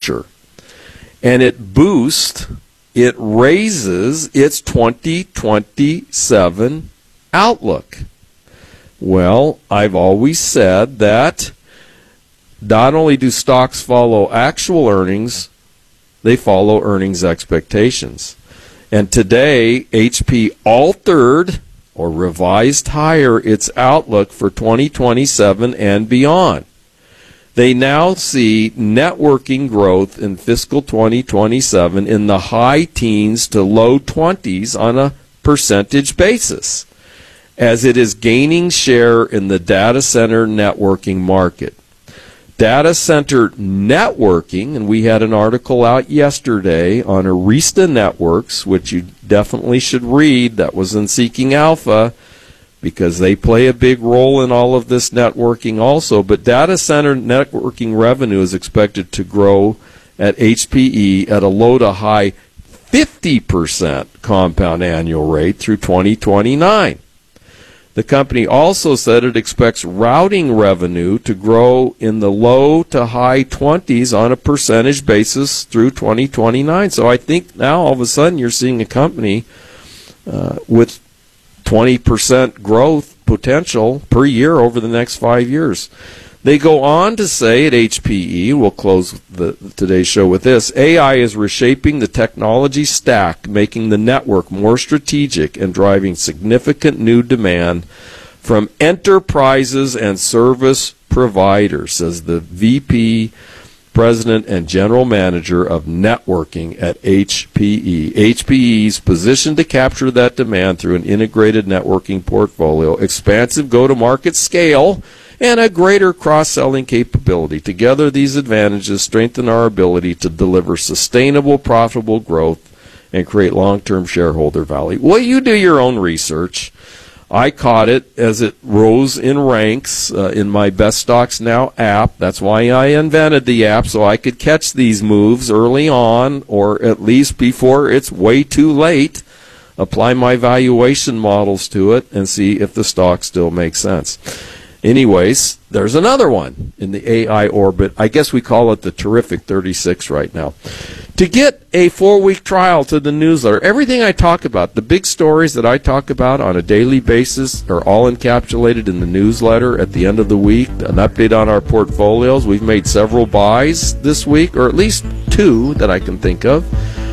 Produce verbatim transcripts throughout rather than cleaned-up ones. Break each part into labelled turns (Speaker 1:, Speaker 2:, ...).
Speaker 1: future. And it boosts, it raises its twenty twenty-seven outlook. Well, I've always said that not only do stocks follow actual earnings, they follow earnings expectations. And today, H P altered or revised higher its outlook for twenty twenty-seven and beyond. They now see networking growth in fiscal twenty twenty-seven in the high teens to low twenties on a percentage basis, as it is gaining share in the data center networking market. Data center networking, and we had an article out yesterday on Arista Networks, which you definitely should read. That was in Seeking Alpha, because they play a big role in all of this networking also. But data center networking revenue is expected to grow at H P E at a low to high fifty percent compound annual rate through twenty twenty-nine. The company also said it expects routing revenue to grow in the low to high twenties on a percentage basis through twenty twenty-nine. So I think now all of a sudden you're seeing a company uh, with twenty percent growth potential per year over the next five years. They go on to say at H P E, we'll close the, today's show with this, A I is reshaping the technology stack, making the network more strategic and driving significant new demand from enterprises and service providers, says the V P, President, and General Manager of Networking at H P E. H P E is positioned to capture that demand through an integrated networking portfolio, expansive go-to-market scale, and a greater cross-selling capability. Together, these advantages strengthen our ability to deliver sustainable, profitable growth and create long-term shareholder value. Well, you do your own research. I caught it as it rose in ranks uh, in my Best Stocks Now app. That's why I invented the app, so I could catch these moves early on, or at least before it's way too late, apply my valuation models to it, and see if the stock still makes sense. Anyways, there's another one in the A I orbit. I guess we call it the Terrific thirty-six right now. To get a four-week trial to the newsletter, everything I talk about, the big stories that I talk about on a daily basis, are all encapsulated in the newsletter at the end of the week. An update on our portfolios. We've made several buys this week, or at least two that I can think of.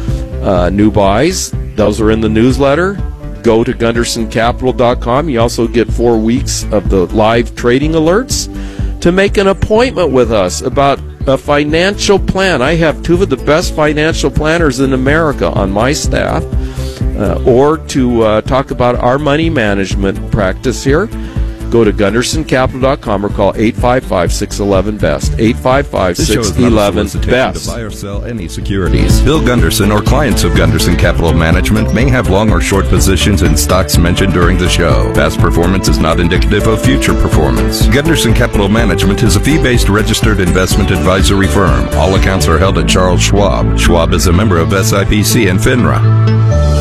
Speaker 1: Uh, new buys. Those are in the newsletter. Go to Gunderson Capital dot com. You also get four weeks of the live trading alerts. To make an appointment with us about a financial plan, I have two of the best financial planners in America on my staff, uh, or to uh, talk about our money management practice here, go to Gunderson Capital dot com or call eight five five, six one one, B E S T, eight five five, six one one, B E S T.
Speaker 2: To buy or sell any securities. Bill Gunderson or clients of Gunderson Capital Management may have long or short positions in stocks mentioned during the show. Past performance is not indicative of future performance. Gunderson Capital Management is a fee-based registered investment advisory firm. All accounts are held at Charles Schwab. Schwab is a member of S I P C and FINRA.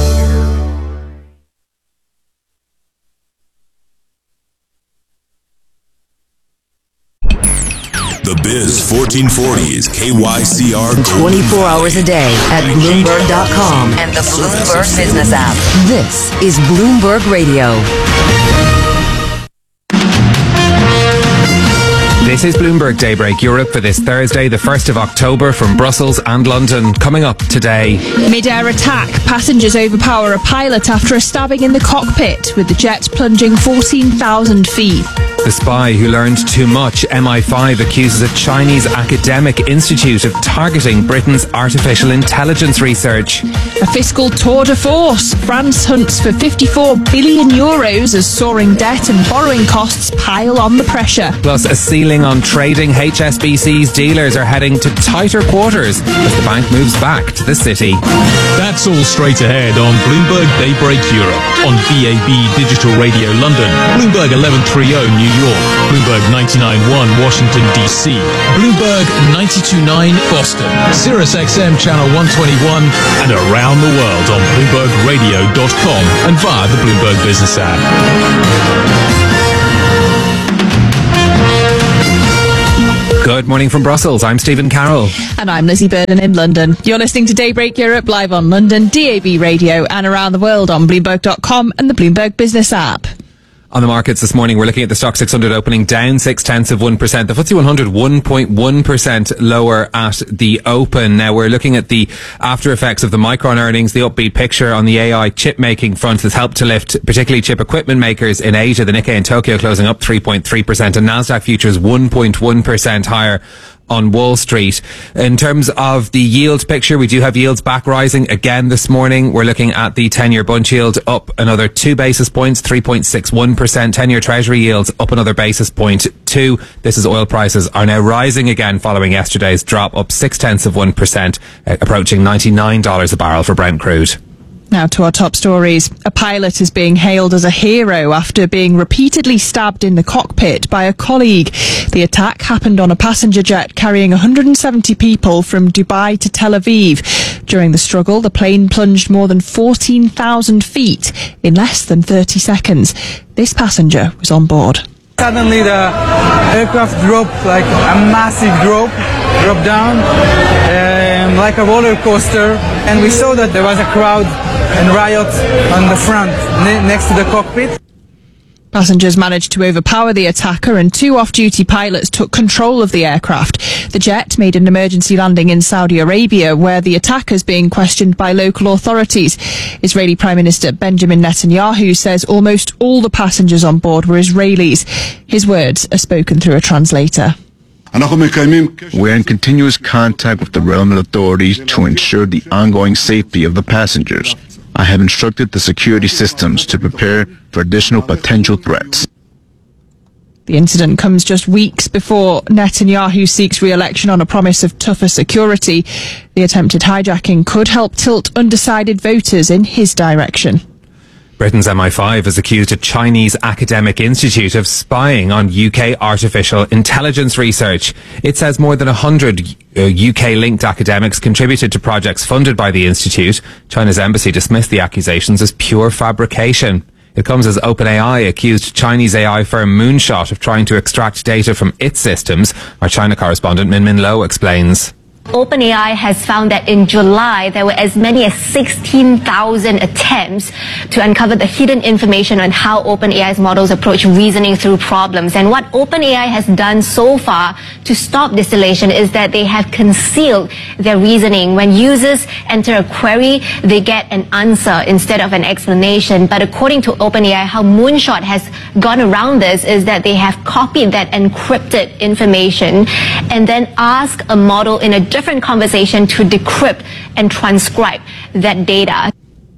Speaker 3: The Biz fourteen forty is K Y C R
Speaker 4: twenty-four hours a day at Bloomberg dot com and the Bloomberg Business app. This is Bloomberg Radio.
Speaker 5: This is Bloomberg Daybreak Europe for this Thursday, the first of October, from Brussels and London. Coming up today.
Speaker 6: Mid-air attack. Passengers overpower a pilot after a stabbing in the cockpit, with the jet plunging fourteen thousand feet.
Speaker 5: The spy who learned too much. M I five accuses a Chinese academic institute of targeting Britain's artificial intelligence research.
Speaker 6: A fiscal tour de force. France hunts for fifty-four billion euros as soaring debt and borrowing costs pile on the pressure.
Speaker 5: Plus, a ceiling on trading. H S B C's dealers are heading to tighter quarters as the bank moves back to the city.
Speaker 7: That's all straight ahead on Bloomberg Daybreak Europe on B A B Digital Radio London, Bloomberg eleven thirty New York, Bloomberg ninety-nine point one Washington D C, Bloomberg ninety-two point nine Boston, Sirius X M Channel one twenty-one, and around the world on Bloomberg Radio dot com and via the Bloomberg Business app.
Speaker 5: Good morning from Brussels. I'm Stephen Carroll.
Speaker 6: And I'm Lizzie Burden in London. You're listening to Daybreak Europe live on London, D A B Radio, and around the world on Bloomberg dot com and the Bloomberg Business app.
Speaker 5: On the markets this morning, we're looking at the Stock six hundred opening down six tenths of one percent. The F T S E one hundred one point one percent lower at the open. Now we're looking at the after effects of the Micron earnings. The upbeat picture on the A I chip making front has helped to lift particularly chip equipment makers in Asia. The Nikkei in Tokyo closing up three point three percent and Nasdaq futures one point one percent higher on Wall Street. In terms of the yield picture, we do have yields back rising again this morning. We're looking at the ten-year bund yield up another two basis points, three point six one percent. ten-year Treasury yields up another basis point, two. This is oil prices are now rising again following yesterday's drop, up six tenths of one percent, uh, approaching ninety-nine dollars a barrel for Brent crude.
Speaker 6: Now to our top stories. A pilot is being hailed as a hero after being repeatedly stabbed in the cockpit by a colleague. The attack happened on a passenger jet carrying one hundred seventy people from Dubai to Tel Aviv. During the struggle, the plane plunged more than fourteen thousand feet in less than thirty seconds. This passenger was on board.
Speaker 8: Suddenly the aircraft dropped like a massive drop, dropped down um, like a roller coaster, and we saw that there was a crowd and riot on the front ne- next to the cockpit.
Speaker 6: Passengers managed to overpower the attacker and two off-duty pilots took control of the aircraft. The jet made an emergency landing in Saudi Arabia, where the attacker is being questioned by local authorities. Israeli Prime Minister Benjamin Netanyahu says almost all the passengers on board were Israelis. His words are spoken through a translator.
Speaker 9: We're in continuous contact with the relevant authorities to ensure the ongoing safety of the passengers. I have instructed the security systems to prepare for additional potential threats.
Speaker 6: The incident comes just weeks before Netanyahu seeks re-election on a promise of tougher security. The attempted hijacking could help tilt undecided voters in his direction.
Speaker 5: Britain's M I five has accused a Chinese academic institute of spying on U K artificial intelligence research. It says more than one hundred uh, U K-linked academics contributed to projects funded by the institute. China's embassy dismissed the accusations as pure fabrication. It comes as OpenAI accused Chinese A I firm Moonshot of trying to extract data from its systems. Our China correspondent Min Min Lo explains.
Speaker 10: OpenAI has found that in July, there were as many as sixteen thousand attempts to uncover the hidden information on how OpenAI's models approach reasoning through problems. And what OpenAI has done so far to stop distillation is that they have concealed their reasoning. When users enter a query, they get an answer instead of an explanation. But according to OpenAI, how Moonshot has gone around this is that they have copied that encrypted information and then asked a model in a different conversation to decrypt and transcribe that data.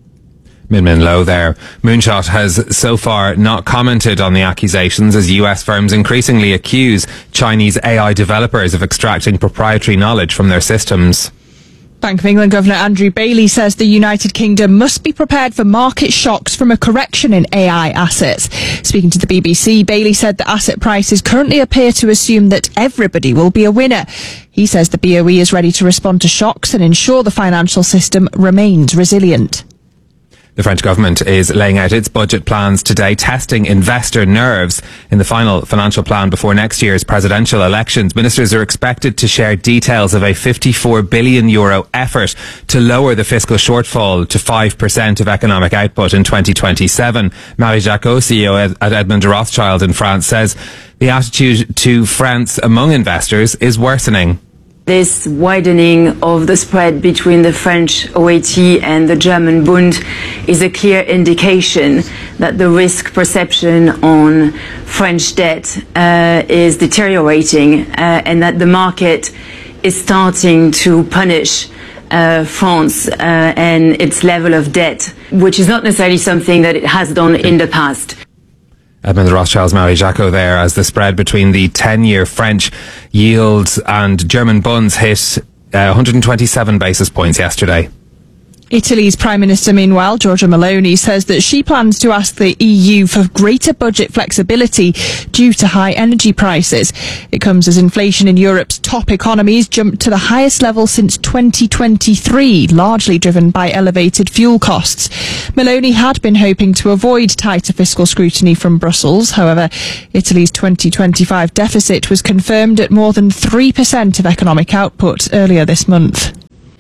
Speaker 5: Min Min Lo there. Moonshot has so far not commented on the accusations as U S firms increasingly accuse Chinese A I developers of extracting proprietary knowledge from their systems.
Speaker 6: Bank of England Governor Andrew Bailey says the United Kingdom must be prepared for market shocks from a correction in A I assets. Speaking to the B B C, Bailey said that asset prices currently appear to assume that everybody will be a winner. He says the B O E is ready to respond to shocks and ensure the financial system remains resilient.
Speaker 5: The French government is laying out its budget plans today, testing investor nerves. In the final financial plan before next year's presidential elections, ministers are expected to share details of a fifty-four billion euro effort to lower the fiscal shortfall to five percent of economic output in twenty twenty-seven. Marie Jacot, C E O at Edmond de Rothschild in France, says the attitude to France among investors is worsening.
Speaker 11: This widening of the spread between the French O A T and the German Bund is a clear indication that the risk perception on French debt uh, is deteriorating uh, and that the market is starting to punish uh, France uh, and its level of debt, which is not necessarily something that it has done in the past.
Speaker 5: Edmond de Rothschild's Marie Jacot there as the spread between the ten-year French yields and German bunds hit uh, one hundred twenty-seven basis points yesterday.
Speaker 6: Italy's Prime Minister, meanwhile, Giorgia Meloni, says that she plans to ask the E U for greater budget flexibility due to high energy prices. It comes as inflation in Europe's top economies jumped to the highest level since twenty twenty-three, largely driven by elevated fuel costs. Meloni had been hoping to avoid tighter fiscal scrutiny from Brussels. However, Italy's twenty twenty-five deficit was confirmed at more than three percent of economic output earlier this month.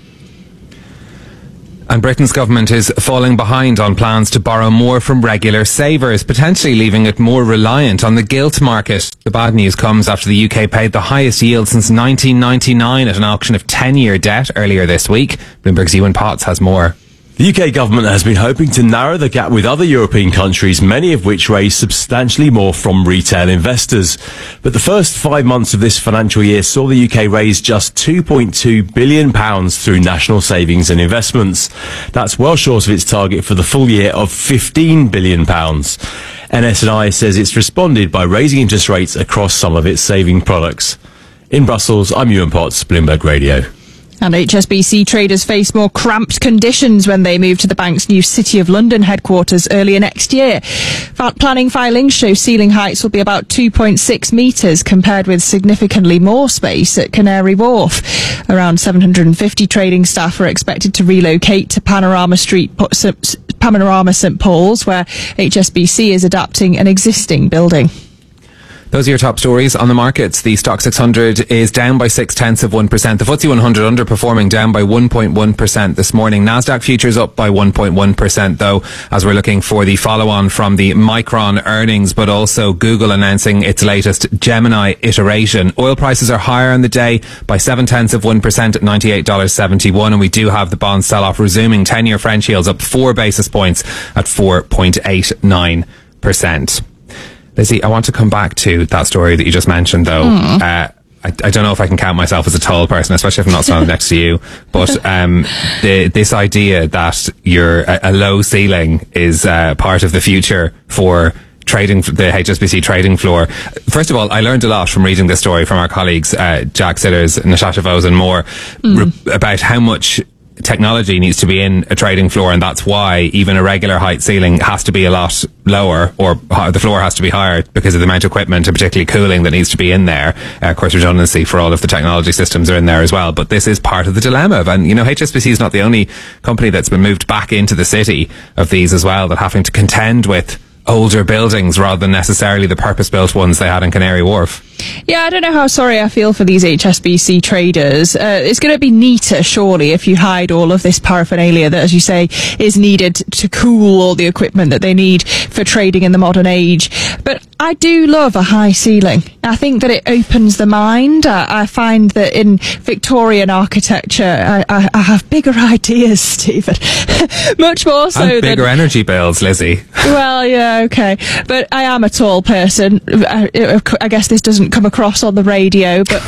Speaker 5: And Britain's government is falling behind on plans to borrow more from regular savers, potentially leaving it more reliant on the gilt market. The bad news comes after the U K paid the highest yield since nineteen ninety-nine at an auction of ten-year debt earlier this week. Bloomberg's Ewan Potts has more.
Speaker 12: The U K government has been hoping to narrow the gap with other European countries, many of which raise substantially more from retail investors. But the first five months of this financial year saw the U K raise just two point two billion pounds through national savings and investments. That's well short of its target for the full year of fifteen billion pounds. N S and I says it's responded by raising interest rates across some of its saving products. In Brussels, I'm Ewan Potts, Bloomberg Radio.
Speaker 6: And H S B C traders face more cramped conditions when they move to the bank's new City of London headquarters earlier next year. Planning filings show ceiling heights will be about two point six metres, compared with significantly more space at Canary Wharf. Around seven hundred fifty trading staff are expected to relocate to Panorama Street, Panorama St Paul's, where H S B C is adapting an existing building.
Speaker 5: Those are your top stories on the markets. The Stock six hundred is down by six tenths of one percent. The F T S E one hundred underperforming, down by one point one percent this morning. Nasdaq futures up by one point one percent though, as we're looking for the follow-on from the Micron earnings, but also Google announcing its latest Gemini iteration. Oil prices are higher on the day by seven tenths of one percent at ninety-eight dollars seventy-one, and we do have the bond sell-off resuming. ten-year French yields up four basis points at four point eight nine percent. Lizzie, I want to come back to that story that you just mentioned, though. Mm. Uh, I, I don't know if I can count myself as a tall person, especially if I'm not standing next to you. But um, the, this idea that you're a, a low ceiling is uh, part of the future for trading, the H S B C trading floor. First of all, I learned a lot from reading this story from our colleagues, uh, Jack Sillers, Natasha Vose and more, mm. re- about how much technology needs to be in a trading floor, and that's why even a regular height ceiling has to be a lot lower, or the floor has to be higher because of the amount of equipment and particularly cooling that needs to be in there. Uh, of course, redundancy for all of the technology systems are in there as well, but this is part of the dilemma. And, you know, H S B C is not the only company that's been moved back into the city of these as well, that having to contend with older buildings rather than necessarily the purpose-built ones they had in Canary Wharf.
Speaker 6: Yeah, I don't know how sorry I feel for these H S B C traders. Uh, it's going to be neater, surely, if you hide all of this paraphernalia that, as you say, is needed to cool all the equipment that they need for trading in the modern age. But I do love a high ceiling. I think that it opens the mind. I, I find that in Victorian architecture, I, I, I have bigger ideas, Stephen. Much more so
Speaker 5: and bigger
Speaker 6: than
Speaker 5: energy bills, Lizzie.
Speaker 6: Well, yeah, okay. But I am a tall person. I, I guess this doesn't come across on the radio, but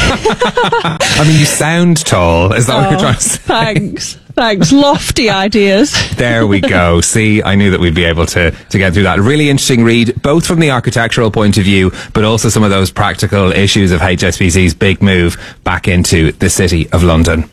Speaker 5: I mean, you sound tall. Is that oh, what you're trying to say?
Speaker 6: Thanks. Thanks. Lofty ideas.
Speaker 5: There we go. See, I knew that we'd be able to, to get through that. A really interesting read, both from the architectural point of view, but also some of those practical issues of H S B C's big move back into the City of London.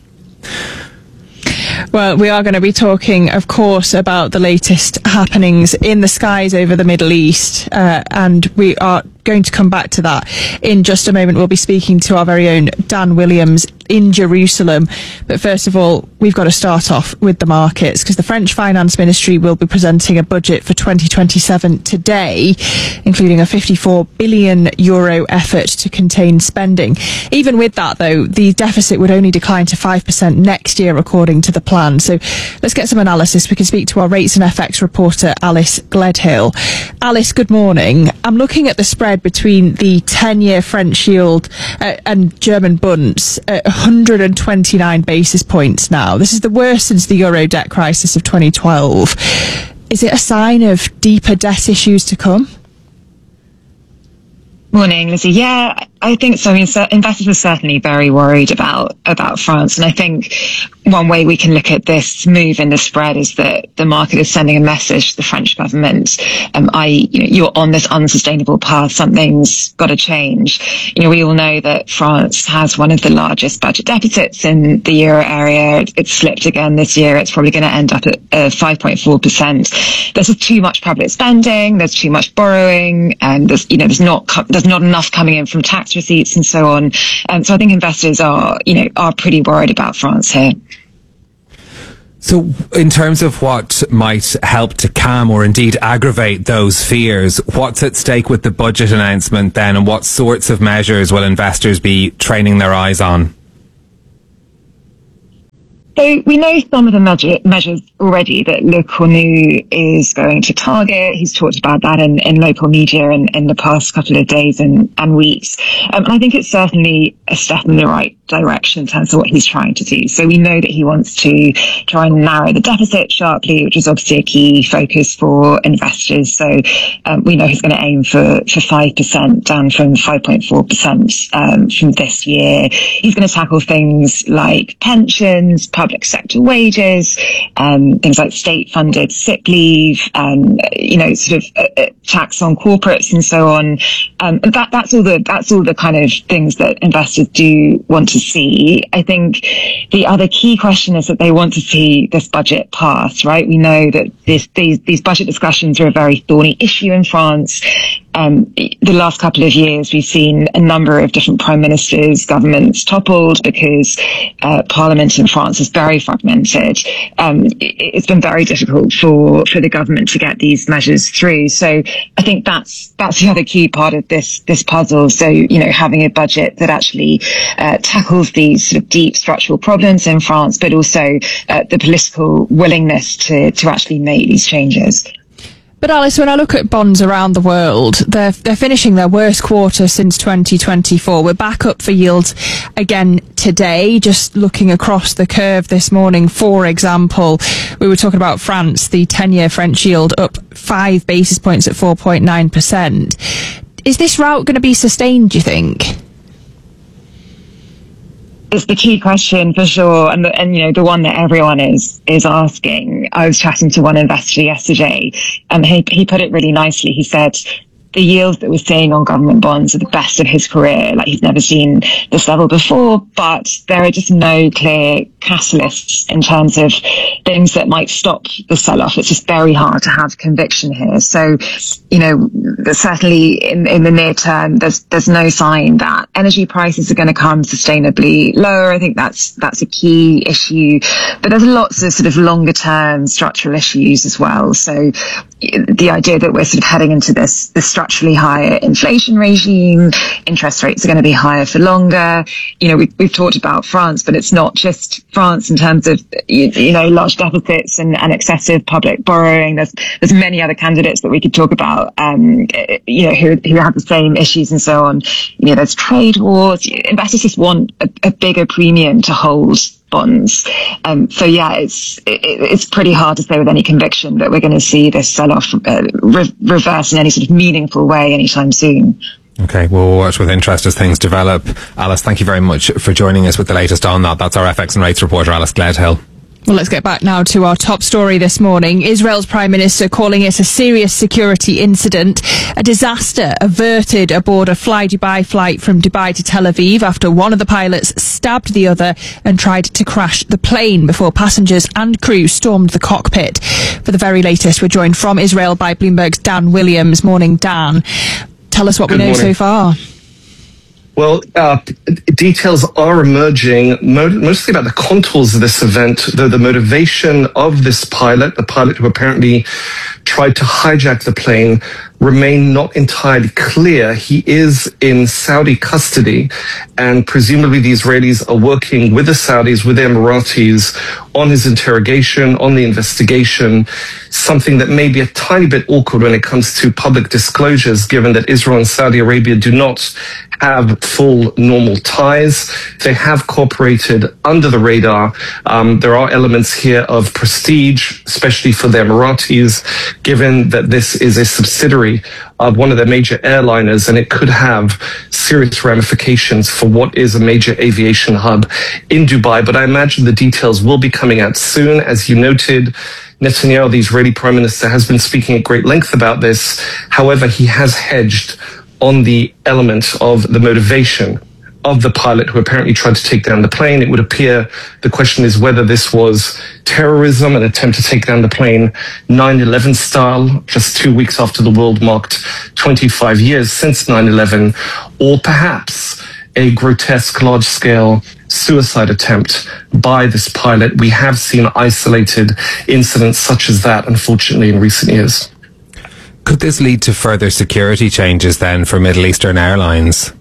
Speaker 6: Well, we are going to be talking, of course, about the latest happenings in the skies over the Middle East, uh, and we are going to come back to that in just a moment. We'll be speaking to our very own Dan Williams in Jerusalem. But first of all, we've got to start off with the markets, because the French Finance Ministry will be presenting a budget for twenty twenty-seven today, including a fifty-four billion euro effort to contain spending. Even with that, though, the deficit would only decline to five percent next year, according to the plan. So let's get some analysis. We can speak to our rates and F X reporter, Alice Gledhill. Alice, good morning. I'm looking at the spread between the ten-year French yield uh, and German bunds at one hundred twenty-nine basis points now. This is the worst since the Euro debt crisis of twenty twelve. Is it a sign of deeper debt issues to come?
Speaker 13: Morning, Lizzie. Yeah, I think so. I mean, so investors are certainly very worried about about France, and I think one way we can look at this move in the spread is that the market is sending a message to the French government. Um, I, you know, you're on this unsustainable path. Something's got to change. You know, we all know that France has one of the largest budget deficits in the euro area. It, it's slipped again this year. It's probably going to end up at uh, five point four percent. There's just too much public spending. There's too much borrowing, and there's, you know, there's not there's not enough coming in from tax receipts and so on. Um, so I think investors are, you know, are pretty worried about France here.
Speaker 5: So in terms of what might help to calm or indeed aggravate those fears, what's at stake with the budget announcement then, and what sorts of measures will investors be training their eyes on?
Speaker 13: So we know some of the measure, measures already that Le Cornu is going to target. He's talked about that in, in local media in, in the past couple of days and, and weeks. Um, and I think it's certainly a step in the right direction in terms of what he's trying to do. So we know that he wants to try and narrow the deficit sharply, which is obviously a key focus for investors. So um, we know he's going to aim for, for five percent, down from five point four percent um, from this year. He's going to tackle things like pensions, public sector wages, um, things like state-funded sick leave, um, you know, sort of uh, tax on corporates and so on. Um, and that, that's all the that's all the kind of things that investors do want to see. I think the other key question is that they want to see this budget pass, right? We know that this, these these budget discussions are a very thorny issue in France. Um, the last couple of years, we've seen a number of different prime ministers, governments toppled because uh, Parliament in France is very fragmented. Um, it, it's been very difficult for, for the government to get these measures through. So I think that's that's the other key part of this this puzzle. So, you know, having a budget that actually uh, tackles these sort of deep structural problems in France, but also uh, the political willingness to to actually make these changes.
Speaker 6: But Alice, when I look at bonds around the world, they're they're finishing their worst quarter since twenty twenty-four. We're back up for yields again today. Just looking across the curve this morning, for example, we were talking about France, the ten-year French yield up five basis points at four point nine percent. Is this route going to be sustained, do you think?
Speaker 13: It's the key question for sure, and the, and you know the one that everyone is is asking. I was chatting to one investor yesterday, and he he put it really nicely. He said the yields that we're seeing on government bonds are the best of his career. Like, he's never seen this level before, but there are just no clear catalysts in terms of things that might stop the sell-off. It's just very hard to have conviction here. So, you know, certainly in, in the near term, there's, there's no sign that energy prices are going to come sustainably lower. I think that's, that's a key issue, but there's lots of sort of longer term structural issues as well. So the idea that we're sort of heading into this, this structurally higher inflation regime, interest rates are going to be higher for longer. You know, we've, we've talked about France, but it's not just France in terms of, you, you know, large deficits and, and excessive public borrowing. There's, there's many other candidates that we could talk about, um, you know, who, who have the same issues and so on. You know, there's trade wars. Investors just want a, a bigger premium to hold bonds. Um, so yeah, it's it, it's pretty hard to say with any conviction that we're going to see this sell-off uh, re- reverse in any sort of meaningful way anytime soon.
Speaker 5: Okay, we'll watch with interest as things develop. Alice, thank you very much for joining us with the latest on that. That's our F X and rates reporter, Alice Gledhill.
Speaker 6: Well, let's get back now to our top story this morning. Israel's Prime Minister calling it a serious security incident, a disaster averted aboard a Fly Dubai flight from Dubai to Tel Aviv after one of the pilots stabbed the other and tried to crash the plane before passengers and crew stormed the cockpit. For the very latest, we're joined from Israel by Bloomberg's Dan Williams. Morning, Dan. Tell us what
Speaker 14: Good
Speaker 6: we know
Speaker 14: morning.
Speaker 6: so far.
Speaker 14: Well, uh, details are emerging, mo- mostly about the contours of this event, though the motivation of this pilot, the pilot who apparently tried to hijack the plane, remain not entirely clear. He is in Saudi custody, and presumably the Israelis are working with the Saudis, with the Emiratis, on his interrogation, on the investigation, something that may be a tiny bit awkward when it comes to public disclosures, given that Israel and Saudi Arabia do not have full normal ties. They have cooperated under the radar. Um, there are elements here of prestige, especially for the Emiratis, given that this is a subsidiary subsidiary of one of their major airliners, and it could have serious ramifications for what is a major aviation hub in Dubai. But I imagine the details will be coming out soon. As you noted, Netanyahu, the Israeli prime minister, has been speaking at great length about this. However, he has hedged on the element of the motivation of the pilot who apparently tried to take down the plane. It would appear the question is whether this was terrorism, an attempt to take down the plane nine eleven style, just two weeks after the world marked twenty-five years since nine eleven, or perhaps a grotesque, large-scale suicide attempt by this pilot. We have seen isolated incidents such as that, unfortunately, in recent years.
Speaker 5: Could this lead to further security changes then for Middle Eastern airlines?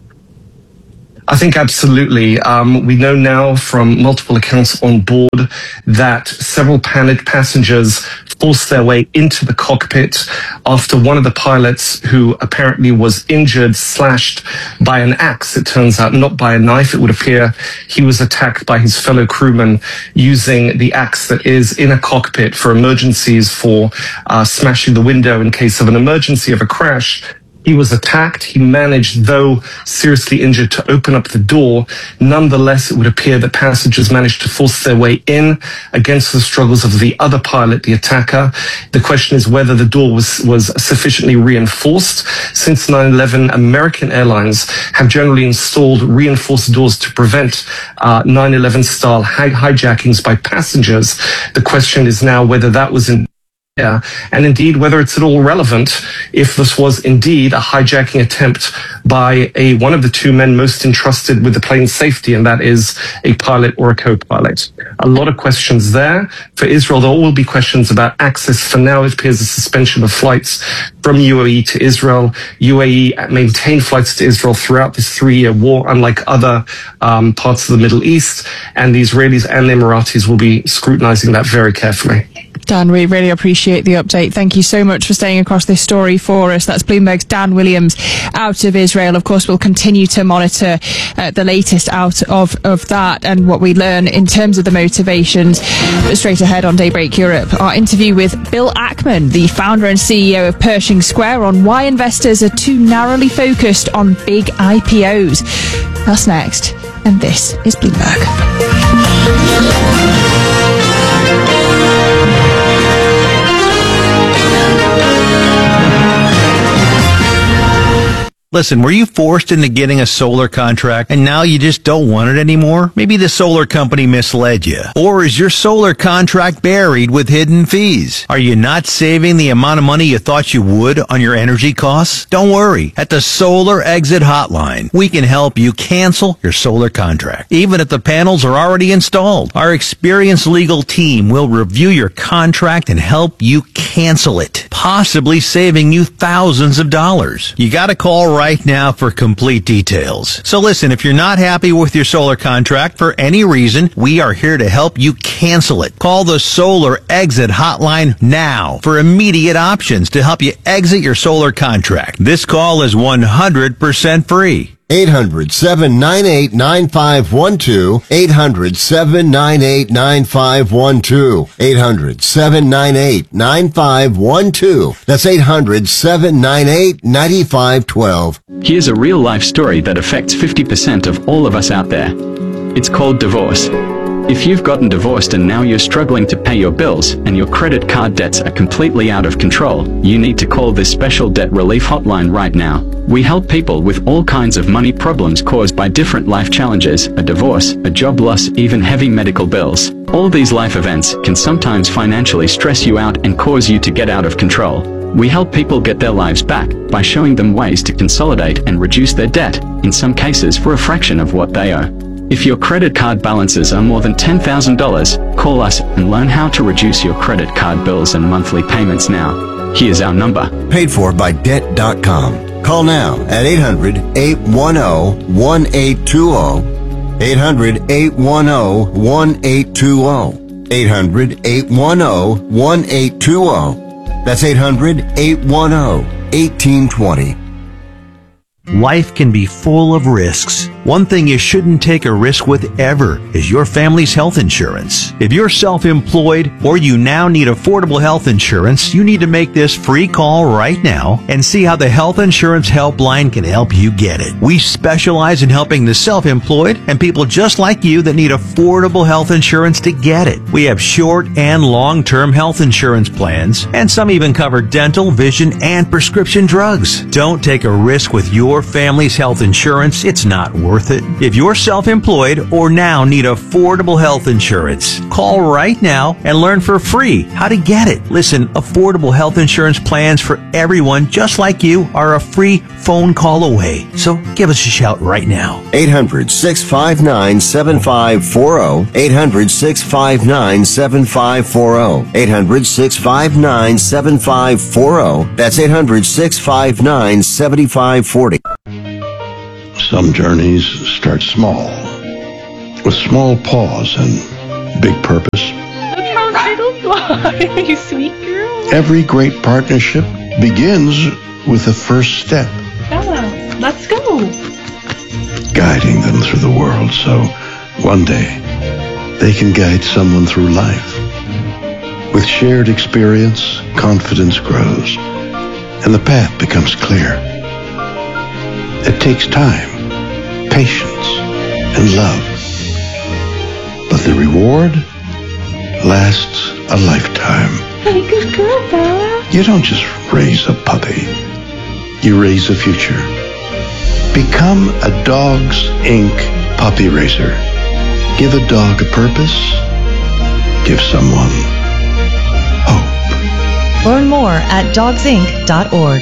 Speaker 14: I think absolutely. Um, we know now from multiple accounts on board that several panicked passengers forced their way into the cockpit after one of the pilots, who apparently was injured, slashed by an axe, it turns out, not by a knife. It would appear he was attacked by his fellow crewmen using the axe that is in a cockpit for emergencies, for uh, smashing the window in case of an emergency, of a crash. He was attacked. He managed, though seriously injured, to open up the door. Nonetheless, it would appear that passengers managed to force their way in against the struggles of the other pilot, the attacker. The question is whether the door was, was sufficiently reinforced. Since nine eleven, American airlines have generally installed reinforced doors to prevent uh, nine eleven style hij- hijackings by passengers. The question is now whether that was in Yeah, and indeed whether it's at all relevant if this was indeed a hijacking attempt by a one of the two men most entrusted with the plane's safety, and that is a pilot or a co-pilot. A lot of questions there. For Israel, there will be questions about access. For now, it appears a suspension of flights from U A E to Israel. U A E maintained flights to Israel throughout this three-year war, unlike other um, parts of the Middle East, and the Israelis and the Emiratis will be scrutinizing that very carefully.
Speaker 6: Dan, we really appreciate the update. Thank you so much for staying across this story for us. That's Bloomberg's Dan Williams out of Israel. Of course, we'll continue to monitor uh, the latest out of, of that and what we learn in terms of the motivations. Straight ahead on Daybreak Europe, our interview with Bill Ackman, the founder and C E O of Pershing Square, on why investors are too narrowly focused on big I P Os. That's next, and this is Bloomberg.
Speaker 15: Listen, were you forced into getting a solar contract and now you just don't want it anymore? Maybe the solar company misled you. Or is your solar contract buried with hidden fees? Are you not saving the amount of money you thought you would on your energy costs? Don't worry. At the Solar Exit Hotline, we can help you cancel your solar contract, even if the panels are already installed. Our experienced legal team will review your contract and help you cancel it, possibly saving you thousands of dollars. You gotta call right now for complete details. So listen, if you're not happy with your solar contract for any reason, we are here to help you cancel it. Call the Solar Exit Hotline now for immediate options to help you exit your solar contract. This call is one hundred percent free.
Speaker 16: eight hundred, seven nine eight, nine five one two. eight hundred, seven nine eight, nine five one two. eight hundred, seven nine eight, nine five one two. That's eight hundred, seven nine eight, nine five one two.
Speaker 17: Here's a real-life story that affects fifty percent of all of us out there. It's called divorce. If you've gotten divorced and now you're struggling to pay your bills and your credit card debts are completely out of control, you need to call this special debt relief hotline right now. We help people with all kinds of money problems caused by different life challenges, a divorce, a job loss, even heavy medical bills. All these life events can sometimes financially stress you out and cause you to get out of control. We help people get their lives back by showing them ways to consolidate and reduce their debt, in some cases for a fraction of what they owe. If your credit card balances are more than ten thousand dollars, call us and learn how to reduce your credit card bills and monthly payments now. Here's our number.
Speaker 16: Paid for by debt dot com. Call now at eight hundred, eight one zero, one eight two zero. eight hundred, eight one zero, one eight two zero. eight hundred, eight one zero, one eight two zero. That's eight hundred, eight one zero, one eight two zero.
Speaker 15: Life can be full of risks. One thing you shouldn't take a risk with ever is your family's health insurance. If you're self-employed or you now need affordable health insurance, you need to make this free call right now and see how the Health Insurance Helpline can help you get it. We specialize in helping the self-employed and people just like you that need affordable health insurance to get it. We have short and long-term health insurance plans, and some even cover dental, vision, and prescription drugs. Don't take a risk with your family's health insurance. It's not worth it. If you're self-employed or now need affordable health insurance, call right now and learn for free how to get it. Listen, affordable health insurance plans for everyone just like you are a free phone call away. So give us a shout right now.
Speaker 16: eight hundred, six five nine, seven five four zero. eight hundred, six five nine, seven five four zero. eight hundred, six five nine, seven five four zero. That's eight hundred, six five nine, seven five four zero.
Speaker 18: Some journeys start small, with small pause and big purpose.
Speaker 19: Look how little you are, you sweet girl.
Speaker 18: Every great partnership begins with the first step.
Speaker 19: Bella, let's go.
Speaker 18: Guiding them through the world so one day they can guide someone through life. With shared experience, confidence grows, and the path becomes clear. It takes time, patience, and love. But the reward lasts a lifetime.
Speaker 19: Hey, good girl, Bella.
Speaker 18: You don't just raise a puppy. You raise a future. Become a Dogs Incorporated puppy raiser. Give a dog a purpose. Give someone hope.
Speaker 20: Learn more at dogs inc dot org.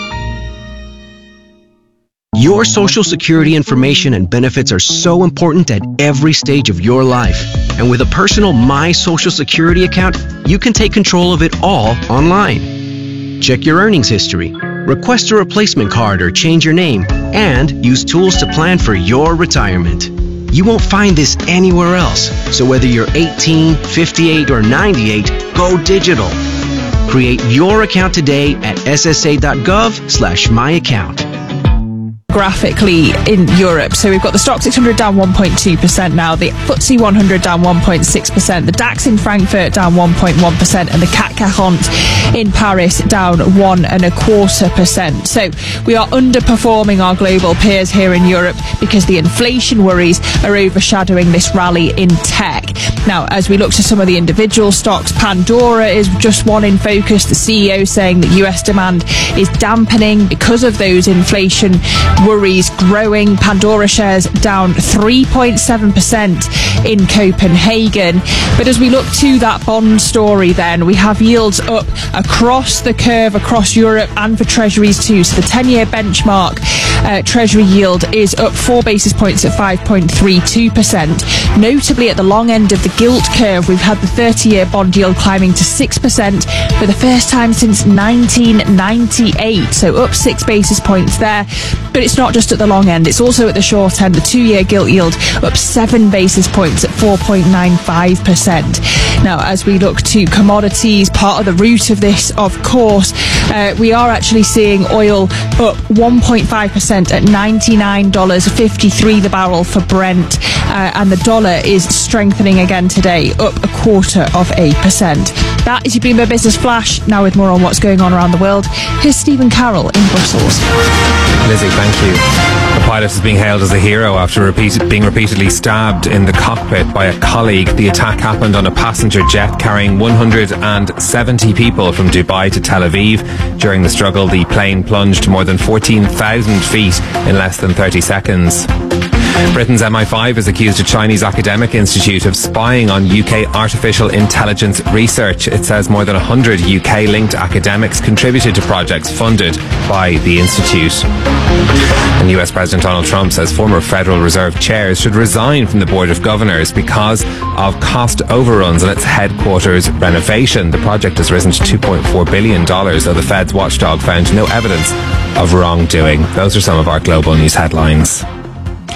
Speaker 21: Your Social Security information and benefits are so important at every stage of your life. And with a personal My Social Security account, you can take control of it all online. Check your earnings history, request a replacement card or change your name, and use tools to plan for your retirement. You won't find this anywhere else. So whether you're eighteen, fifty-eight, or ninety-eight, go digital. Create your account today at s s a dot gov slash my account.
Speaker 6: Graphically in Europe. So we've got the Stoxx six hundred down one point two percent now, the F T S E one hundred down one point six percent, the DAX in Frankfurt down one point one percent, and the C A C quarante in Paris down one and a quarter percent. So we are underperforming our global peers here in Europe because the inflation worries are overshadowing this rally in tech. Now, as we look to some of the individual stocks, Pandora is just one in focus. The C E O saying that U S demand is dampening because of those inflation worries growing. Pandora shares down three point seven percent in Copenhagen. But as we look to that bond story then, we have yields up across the curve, across Europe, and for treasuries too. So the ten-year benchmark uh, treasury yield is up four basis points at five point three two percent. Notably at the long end of the gilt curve, we've had the thirty-year bond yield climbing to six percent for the first time since nineteen ninety-eight. So up six basis points there. But it's not just at the long end, it's also at the short end. The two-year gilt yield up seven basis points at four point nine five percent. Now, as we look to commodities, part of the root of this, of course, uh, we are actually seeing oil up one point five percent at ninety-nine dollars and fifty-three cents the barrel for Brent, uh, and the dollar is strengthening again today, up a quarter of a percent. That is your Bloomberg Business Flash. Now with more on what's going on around the world, here's Stephen Carroll in Brussels.
Speaker 5: Lizzie, thank you. The pilot is being hailed as a hero after repeated, being repeatedly stabbed in the cockpit by a colleague. The attack happened on a passenger jet carrying one hundred seventy people from Dubai to Tel Aviv. During the struggle, the plane plunged more than fourteen thousand feet in less than thirty seconds. Britain's M I five has accused a Chinese academic institute of spying on U K artificial intelligence research. It says more than one hundred U K-linked academics contributed to projects funded by the institute. And U S President Donald Trump says former Federal Reserve chairs should resign from the Board of Governors because of cost overruns on its headquarters renovation. The project has risen to two point four billion dollars, though the Fed's watchdog found no evidence of wrongdoing. Those are some of our global news headlines.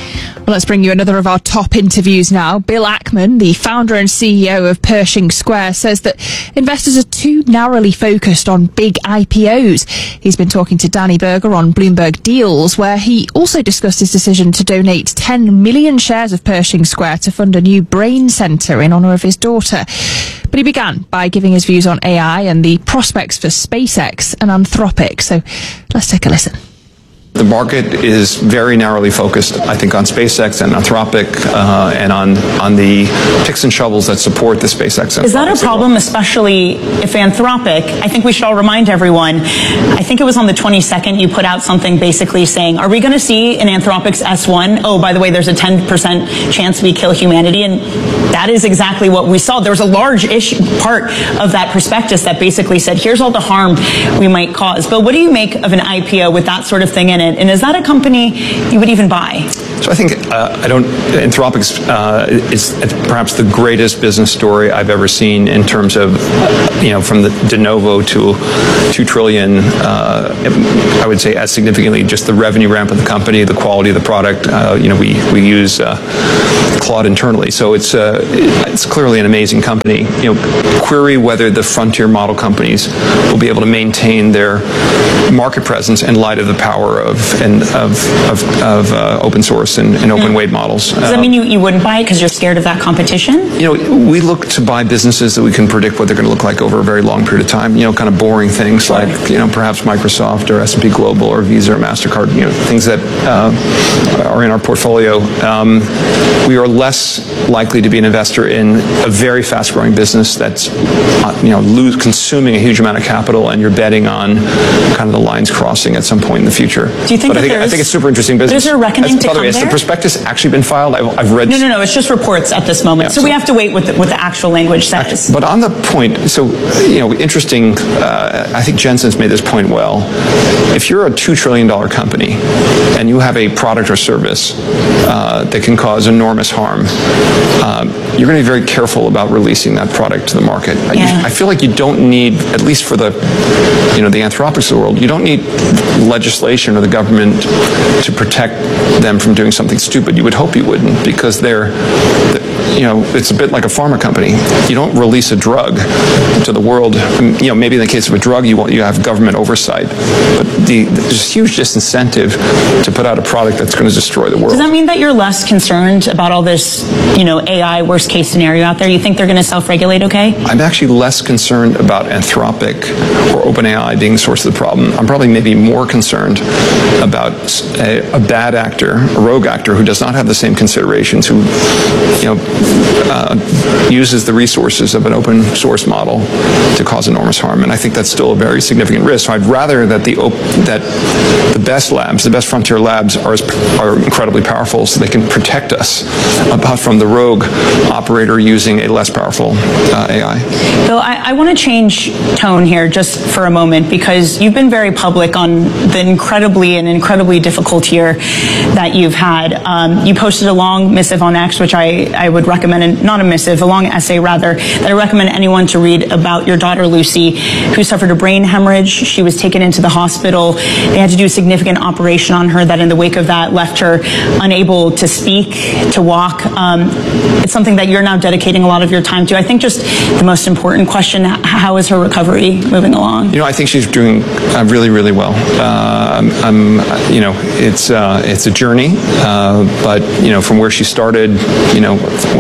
Speaker 6: Well, let's bring you another of our top interviews now. Bill Ackman, the founder and C E O of Pershing Square, says that investors are too narrowly focused on big I P Os. He's been talking to Danny Berger on Bloomberg Deals, where he also discussed his decision to donate ten million shares of Pershing Square to fund a new brain centre in honour of his daughter. But he began by giving his views on A I and the prospects for SpaceX and Anthropic. So let's take a listen.
Speaker 1: The market is very narrowly focused, I think, on SpaceX and Anthropic uh, and on, on the picks and shovels that support the SpaceX.
Speaker 22: Is that a problem, especially if Anthropic, I think we should all remind everyone, I think it was on the twenty-second you put out something basically saying, are we going to see in Anthropic's S one, oh, by the way, there's a ten percent chance we kill humanity, and that is exactly what we saw. There was a large issue, part of that prospectus that basically said, here's all the harm we might cause. But what do you make of an I P O with that sort of thing in it? And is that a company you would even buy?
Speaker 1: So I think uh, I don't. Anthropic's uh, is perhaps the greatest business story I've ever seen in terms of, you know, from the de novo to two trillion. Uh, I would say as significantly just the revenue ramp of the company, the quality of the product. Uh, you know, we we use uh, Claude internally, so it's uh, it's clearly an amazing company. You know, query whether the frontier model companies will be able to maintain their market presence in light of the power of and of of, of uh, open source and, and open weight models.
Speaker 22: Does that mean you, you wouldn't buy it because you're scared of that competition?
Speaker 1: You know, we look to buy businesses that we can predict what they're going to look like over a very long period of time. You know, kind of boring things like, you know, perhaps Microsoft or S and P Global or Visa or MasterCard, you know, things that uh, are in our portfolio. Um, we are less likely to be an investor in a very fast-growing business that's, uh, you know, lose, consuming a huge amount of capital, and you're betting on kind of the lines crossing at some point in the future.
Speaker 22: Do you think
Speaker 1: but
Speaker 22: that
Speaker 1: I think, I think it's super interesting business.
Speaker 22: Is there a reckoning
Speaker 1: As,
Speaker 22: to
Speaker 1: by the
Speaker 22: come
Speaker 1: way, has
Speaker 22: there?
Speaker 1: the prospectus actually been filed? I've, I've read.
Speaker 22: No, no, no. It's just reports at this moment.
Speaker 1: Yeah,
Speaker 22: so,
Speaker 1: so
Speaker 22: we have to wait what the, what the actual language says.
Speaker 1: But on the point, so, you know, interesting, uh, I think Jensen's made this point well. If you're a two trillion dollars company and you have a product or service uh, that can cause enormous harm, um, you're going to be very careful about releasing that product to the market.
Speaker 22: Yeah.
Speaker 1: I, I feel like you don't need, at least for the, you know, the Anthropics of the world, you don't need legislation or the government to protect them from doing something stupid. You would hope you wouldn't, because they're, you know, it's a bit like a pharma company. You don't release a drug to the world. You know, maybe in the case of a drug, you want you have government oversight, but the, there's a huge disincentive to put out a product that's going to destroy the world.
Speaker 22: Does that mean that you're less concerned about all this, you know, A I worst case scenario out there? You think they're going to self-regulate okay?
Speaker 1: I'm actually less concerned about Anthropic or OpenAI being the source of the problem. I'm probably maybe more concerned about a, a bad actor, a rogue actor who does not have the same considerations, who, you know, uh, uses the resources of an open source model to cause enormous harm. And I think that's still a very significant risk. So I'd rather that the op- that the best labs, the best frontier labs, are are incredibly powerful, so they can protect us about from the rogue operator using a less powerful uh, A I.
Speaker 22: Bill, I, I want to change tone here just for a moment, because you've been very public on the incredibly and incredibly difficult year that you've had. Um, you posted a long missive on X, which I, I would recommend, and not a missive, a long essay rather, that I recommend anyone to read about your daughter Lucy, who suffered a brain hemorrhage. She was taken into the hospital. They had to do a significant operation on her that in the wake of that left her unable to speak, to walk. Um, it's something that you're now dedicating a lot of your time to. I think just the most important question, how is her recovery moving along?
Speaker 1: You know, I think she's doing uh, really, really well. Uh, I'm, I'm, you know, it's uh, it's a journey, uh, but you know, from where she started, you know,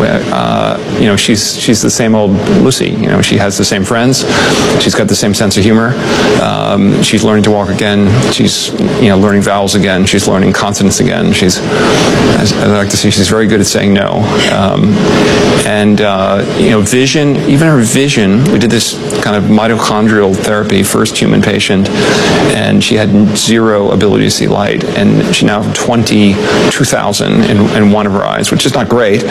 Speaker 1: uh, you know, she's she's the same old Lucy. You know, she has the same friends. She's got the same sense of humor. Um, she's learning to walk again. She's, you know, learning vowels again. She's learning consonants again. She's, as I like to say, she's very good at saying no. Um, and uh, you know, vision, even her vision. We did this kind of mitochondrial therapy, first human patient, and she had zero ability to see light, and she now has twenty-two thousand in, in one of her eyes, which is not great.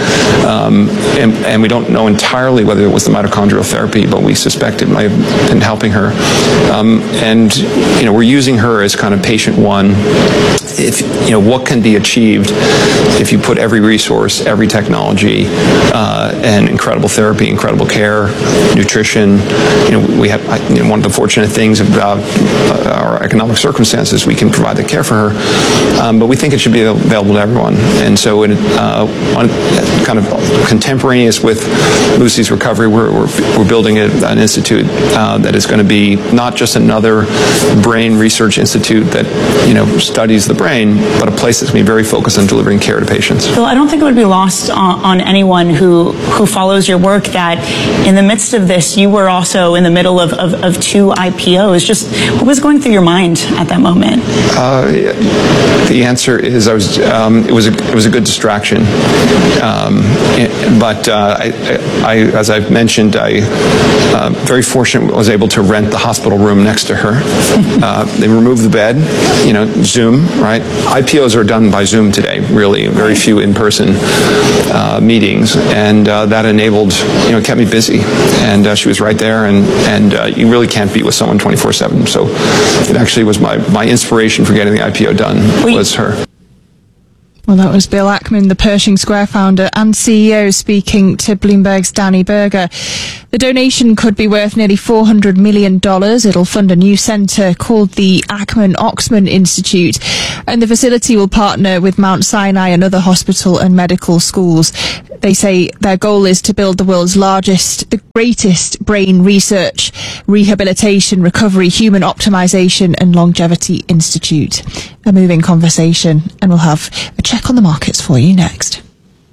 Speaker 1: Um, and, and we don't know entirely whether it was the mitochondrial therapy, but we suspect it might have been helping her. Um, and, you know, we're using her as kind of patient one. If, you know, what can be achieved if you put every resource, every technology, uh, and incredible therapy, incredible care, nutrition. You know, we have, you know, one of the fortunate things about uh, our economic circumstances, we can provide the care for her, um, but we think it should be available to everyone. And so in, uh, on, kind of contemporaneous with Lucy's recovery, we're, we're, we're building a, an institute uh, that is going to be not just another brain research institute that, you know, studies the brain, but a place that's going to be very focused on delivering care to patients.
Speaker 22: Bill, I don't think it would be lost on, on anyone who, who follows your work that in the midst of this, you were also in the middle of, of, of two I P Os. Just what was going through your mind at that moment?
Speaker 1: Uh, the answer is I was. Um, it was a it was a good distraction, um, it, but uh, I, I, as I've mentioned, I uh, very fortunate was able to rent the hospital room next to her. Uh, they removed the bed, you know, Zoom, right? I P Os are done by Zoom today, really. Very few in-person uh, meetings, and uh, that enabled, you know, kept me busy. And uh, she was right there, and and uh, you really can't be with someone twenty-four seven. So it actually was my my inspiration for getting the I P O done was her.
Speaker 6: Well, that was Bill Ackman, the Pershing Square founder and C E O, speaking to Bloomberg's Danny Berger. The donation could be worth nearly four hundred million dollars. It'll fund a new centre called the Ackman-Oxman Institute, and the facility will partner with Mount Sinai and other hospital and medical schools. They say their goal is to build the world's largest, the greatest brain research, rehabilitation, recovery, human optimization and longevity institute. A moving conversation, and we'll have a check on the markets for you next.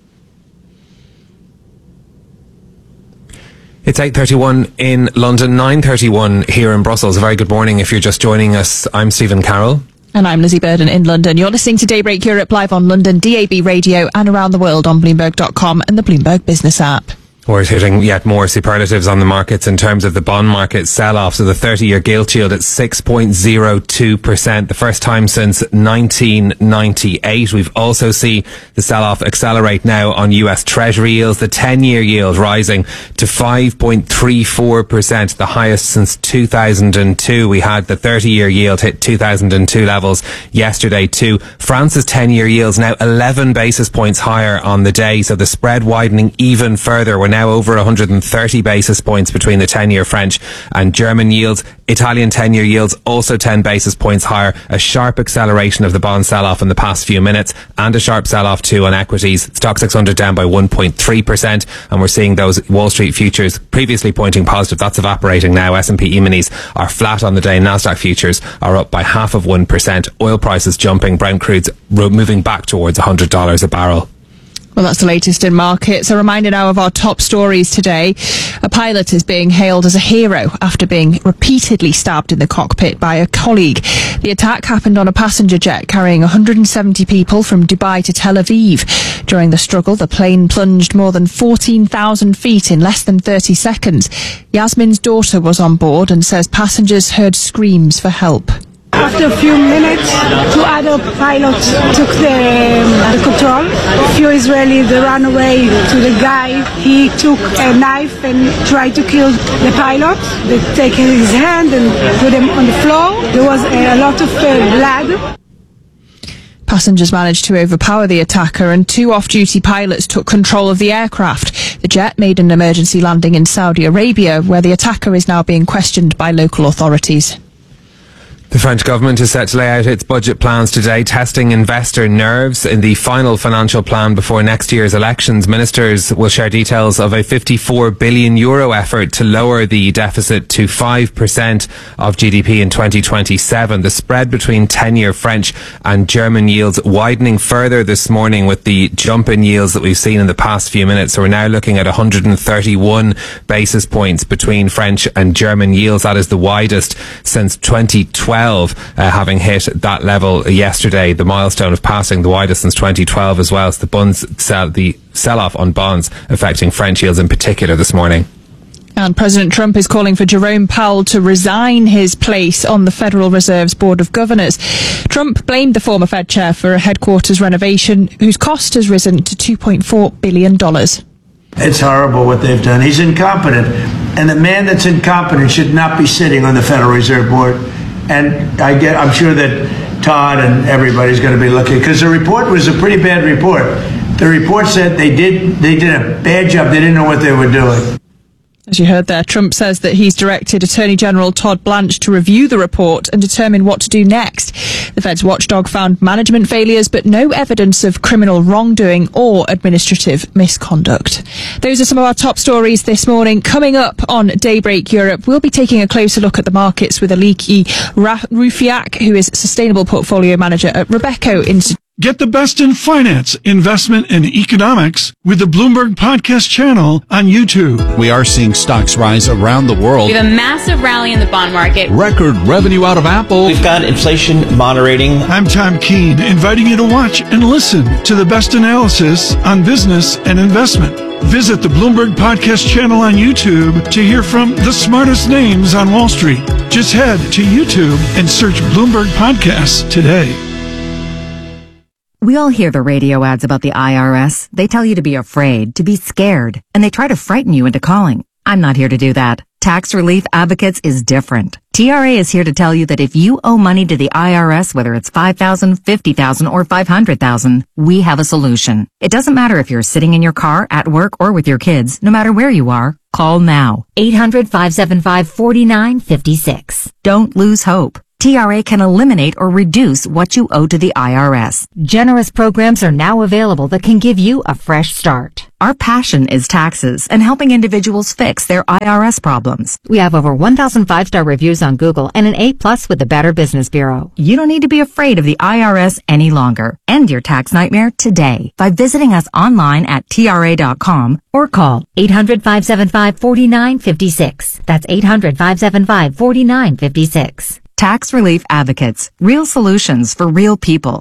Speaker 5: It's eight thirty-one in London, nine thirty-one here in Brussels. A very good morning if you're just joining us. I'm Stephen Carroll.
Speaker 6: And I'm Lizzie Burden in London. You're listening to Daybreak Europe live on London D A B radio and around the world on Bloomberg dot com and the Bloomberg Business app.
Speaker 5: We're hitting yet more superlatives on the markets in terms of the bond market sell-off. So the thirty-year gilt yield at six point zero two percent, the first time since nineteen ninety-eight. We've also seen the sell-off accelerate now on U S Treasury yields. The ten-year yield rising to five point three four percent, the highest since two thousand two. We had the thirty-year yield hit two thousand two levels yesterday too. France's ten-year yields now eleven basis points higher on the day, so the spread widening even further. We're now over one hundred thirty basis points between the ten-year French and German yields. Italian ten-year yields also ten basis points higher. A sharp acceleration of the bond sell-off in the past few minutes, and a sharp sell-off too on equities. Stock six hundred down by one point three percent, and we're seeing those Wall Street futures previously pointing positive. That's evaporating now. S and P E-minis are flat on the day. Nasdaq futures are up by half of one percent. Oil prices jumping. Brent crude's moving back towards one hundred dollars a barrel.
Speaker 6: Well, that's the latest in markets. A reminder now of our top stories today. A pilot is being hailed as a hero after being repeatedly stabbed in the cockpit by a colleague. The attack happened on a passenger jet carrying one hundred seventy people from Dubai to Tel Aviv. During the struggle, the plane plunged more than fourteen thousand feet in less than thirty seconds. Yasmin's daughter was on board and says passengers heard screams for help.
Speaker 2: After a few minutes, two other pilots took the, the control. A few Israelis they ran away to the guy. He took a knife and tried to kill the pilot. They take his hand and put him on the floor. There was a lot of uh, blood.
Speaker 6: Passengers managed to overpower the attacker, and two off-duty pilots took control of the aircraft. The jet made an emergency landing in Saudi Arabia, where the attacker is now being questioned by local authorities.
Speaker 5: The French government is set to lay out its budget plans today, testing investor nerves. In the final financial plan before next year's elections, ministers will share details of a fifty-four billion euro effort to lower the deficit to five percent of G D P in twenty twenty-seven. The spread between ten-year French and German yields widening further this morning with the jump in yields that we've seen in the past few minutes. So we're now looking at one hundred thirty-one basis points between French and German yields. That is the widest since twenty twelve. Uh, having hit that level yesterday, the milestone of passing the widest since twenty twelve as well. So the bonds sell, the sell-off on bonds affecting French yields in particular this morning.
Speaker 6: And President Trump is calling for Jerome Powell to resign his place on the Federal Reserve's Board of Governors. Trump blamed the former Fed chair for a headquarters renovation whose cost has risen to two point four billion dollars.
Speaker 3: It's horrible what they've done. He's incompetent. And the man that's incompetent should not be sitting on the Federal Reserve Board. And I get, I'm sure that Todd and everybody's going to be looking, because the report was a pretty bad report. The report said they did, they did a bad job. They didn't know what they were doing.
Speaker 6: As you heard there, Trump says that he's directed Attorney General Todd Blanche to review the report and determine what to do next. The Fed's watchdog found management failures, but no evidence of criminal wrongdoing or administrative misconduct. Those are some of our top stories this morning. Coming up on Daybreak Europe, we'll be taking a closer look at the markets with Aliki Rufiak, who is Sustainable Portfolio Manager at Robeco Institute.
Speaker 4: Get the best in finance, investment, and economics with the Bloomberg Podcast channel on YouTube.
Speaker 23: We are seeing stocks rise around the world.
Speaker 24: We have a massive rally in the bond market.
Speaker 23: Record revenue out of Apple.
Speaker 25: We've got inflation moderating.
Speaker 4: I'm Tom Keene, inviting you to watch and listen to the best analysis on business and investment. Visit the Bloomberg Podcast channel on YouTube to hear from the smartest names on Wall Street. Just head to YouTube and search Bloomberg Podcasts today.
Speaker 26: We all hear the radio ads about the I R S. They tell you to be afraid, to be scared, and they try to frighten you into calling. I'm not here to do that. Tax Relief Advocates is different. T R A is here to tell you that if you owe money to the I R S, whether it's five thousand dollars, fifty thousand dollars, or five hundred thousand dollars, we have a solution. It doesn't matter if you're sitting in your car, at work, or with your kids. No matter where you are, call now. eight hundred, five seven five, four nine five six. Don't lose hope. T R A can eliminate or reduce what you owe to the I R S. Generous programs are now available that can give you a fresh start. Our passion is taxes and helping individuals fix their I R S problems. We have over one thousand five-star reviews on Google and an A plus with the Better Business Bureau. You don't need to be afraid of the I R S any longer. End your tax nightmare today by visiting us online at T R A dot com or call eight hundred, five seven five, four nine five six. That's eight hundred, five seven five, four nine five six. Tax Relief Advocates. Real solutions for real people.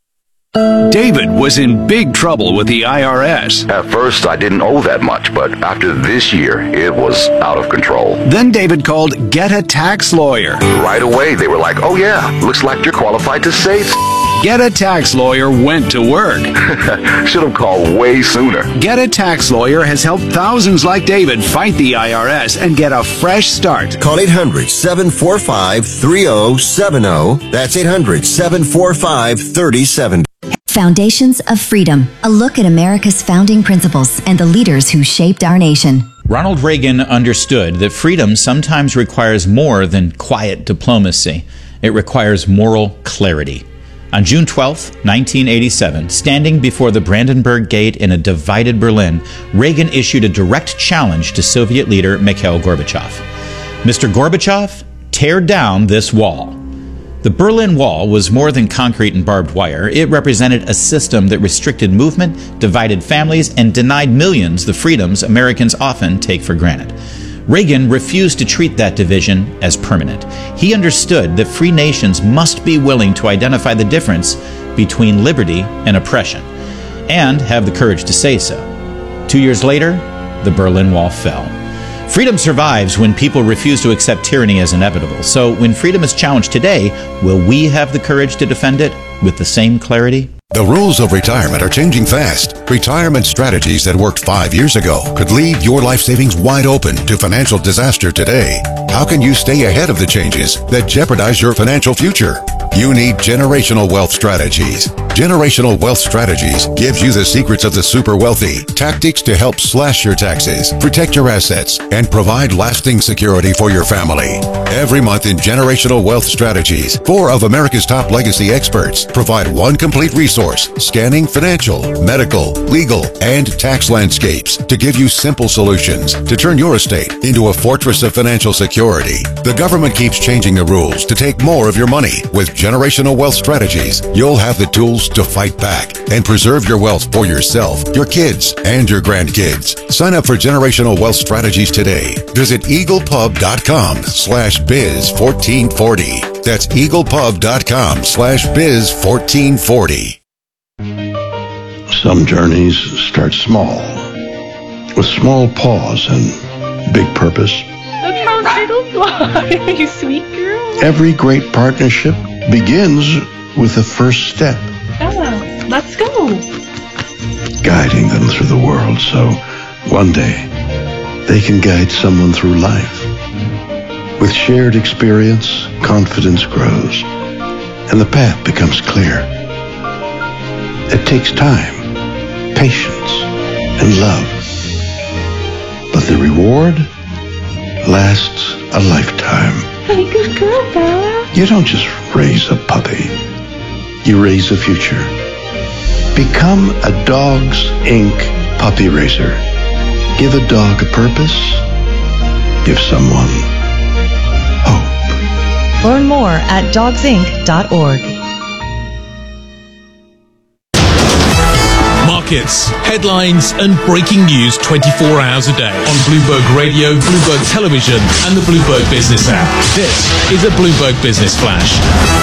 Speaker 27: David was in big trouble with the I R S.
Speaker 28: At first, I didn't owe that much, but after this year, it was out of control.
Speaker 27: Then David called Get a Tax Lawyer.
Speaker 28: Right away, they were like, oh yeah, looks like you're qualified to save.
Speaker 27: Get a Tax Lawyer went to work.
Speaker 28: Should have called way sooner.
Speaker 27: Get a Tax Lawyer has helped thousands like David fight the I R S and get a fresh start.
Speaker 16: Call eight hundred, seven four five, three zero seven zero. That's eight hundred, seven four five, three zero seven zero.
Speaker 29: Foundations of Freedom, a look at America's founding principles and the leaders who shaped our nation.
Speaker 30: Ronald Reagan understood that freedom sometimes requires more than quiet diplomacy. It requires moral clarity. On June twelfth, nineteen eighty-seven, standing before the Brandenburg Gate in a divided Berlin, Reagan issued a direct challenge to Soviet leader Mikhail Gorbachev. Mister Gorbachev, tear down this wall. The Berlin Wall was more than concrete and barbed wire. It represented a system that restricted movement, divided families, and denied millions the freedoms Americans often take for granted. Reagan refused to treat that division as permanent. He understood that free nations must be willing to identify the difference between liberty and oppression, and have the courage to say so. Two years later, the Berlin Wall fell. Freedom survives when people refuse to accept tyranny as inevitable. So when freedom is challenged today, will we have the courage to defend it with the same clarity?
Speaker 31: The rules of retirement are changing fast. Retirement strategies that worked five years ago could leave your life savings wide open to financial disaster today. How can you stay ahead of the changes that jeopardize your financial future? You need Generational Wealth Strategies. Generational Wealth Strategies gives you the secrets of the super wealthy, tactics to help slash your taxes, protect your assets, and provide lasting security for your family. Every month in Generational Wealth Strategies, four of America's top legacy experts provide one complete resource, scanning financial, medical, legal, and tax landscapes to give you simple solutions to turn your estate into a fortress of financial security. The government keeps changing the rules to take more of your money. With Generational Wealth Strategies, you'll have the tools to fight back and preserve your wealth for yourself, your kids, and your grandkids. Sign up for Generational Wealth Strategies today. Visit eaglepub.com slash biz 1440. That's eaglepub.com slash biz 1440.
Speaker 18: Some journeys start small, with small pause and big purpose.
Speaker 19: Look how turtles fly, you sweet girl.
Speaker 18: Every great partnership begins with the first step.
Speaker 19: Bella, let's go.
Speaker 18: Guiding them through the world so One day, they can guide someone through life. With shared experience, confidence grows, and the path becomes clear. It takes time, patience, and love. But the reward lasts a lifetime.
Speaker 19: Hey, good girl, Bella.
Speaker 18: You don't just raise a puppy. You raise a future. Become a Dogs Incorporated puppy raiser. Give a dog a purpose. Give someone hope.
Speaker 7: Learn more at dogs inc dot org.
Speaker 8: Markets, headlines, and breaking news twenty-four hours a day on Bloomberg Radio, Bloomberg Television, and the Bloomberg Business app. This is a Bloomberg Business Flash.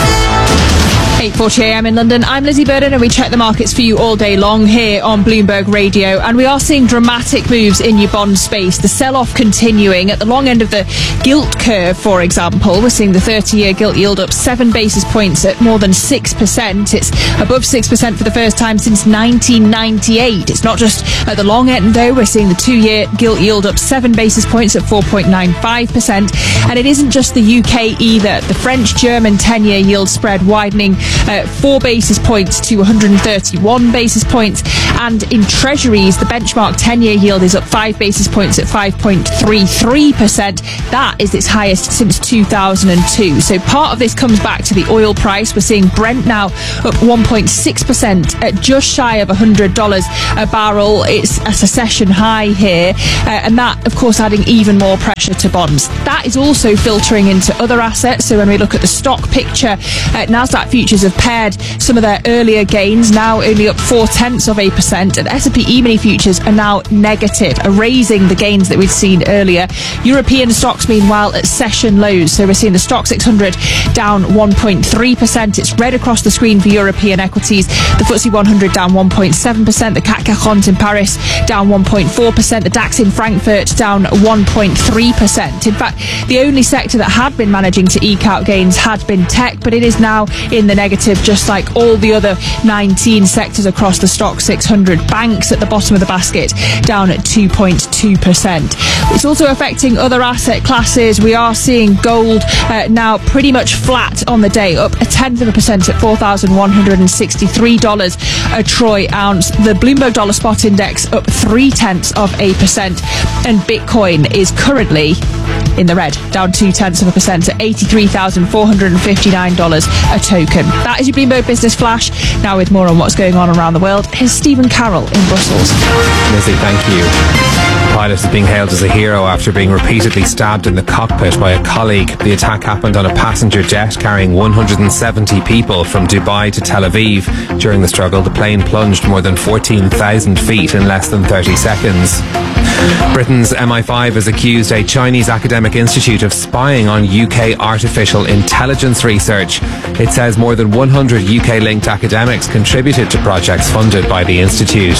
Speaker 6: eight forty a m in London. I'm Lizzie Burden and we check the markets for you all day long here on Bloomberg Radio, and we are seeing dramatic moves in your bond space. The sell-off continuing at the long end of the gilt curve, for example. We're seeing the thirty-year gilt yield up seven basis points at more than six percent. It's above six percent for the first time since nineteen ninety-eight. It's not just at the long end though. We're seeing the two-year gilt yield up seven basis points at four point nine five percent. And it isn't just the U K either. The French-German ten-year yield spread widening Uh, four basis points to one hundred thirty-one basis points, and in treasuries the benchmark ten-year yield is up five basis points at five point three three percent. That is its highest since two thousand two. So part of this comes back to the oil price. We're seeing Brent now up one point six percent at just shy of one hundred dollars a barrel. It's at a session high here, uh, and that of course adding even more pressure to bonds. That is also filtering into other assets. So when we look at the stock picture, uh, Nasdaq futures have paired some of their earlier gains, now only up four tenths of a percent, and S and P E-mini futures are now negative, erasing the gains that we'd seen earlier. European stocks, meanwhile, at session lows. So we're seeing the Stoxx six hundred down one point three percent. It's red across the screen for European equities. The F T S E one hundred down one point seven percent. The C A C quarante in Paris down one point four percent. The DAX in Frankfurt down one point three percent. In fact, the only sector that had been managing to eke out gains had been tech, but it is now in the negative, just like all the other nineteen sectors across the Stoxx six hundred. Banks at the bottom of the basket down at two point two percent. It's also affecting other asset classes. We are seeing gold uh, now pretty much flat on the day, up a tenth of a percent at four thousand one hundred sixty-three dollars a troy ounce. The Bloomberg Dollar Spot Index up three tenths of a percent, and Bitcoin is currently in the red, down two tenths of a percent at eighty-three thousand four hundred fifty-nine dollars a token. That is your Bloomberg Business Flash. Now with more on what's going on around the world, here's Stephen Carroll in Brussels.
Speaker 5: Lizzie, thank you. The pilot is being hailed as a hero after being repeatedly stabbed in the cockpit by a colleague. The attack happened on a passenger jet carrying one hundred seventy people from Dubai to Tel Aviv. During the struggle, the plane plunged more than fourteen thousand feet in less than thirty seconds. Britain's M I five has accused a Chinese academic institute of spying on U K artificial intelligence research. It says more than one hundred U K-linked academics contributed to projects funded by the institute.